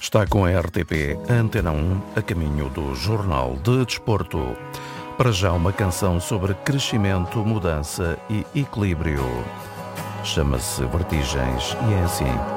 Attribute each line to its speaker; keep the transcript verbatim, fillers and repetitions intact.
Speaker 1: Está com a R T P Antena um a caminho do Jornal de Desporto. Para já uma canção sobre crescimento, mudança e equilíbrio. Chama-se Vertigens e é assim.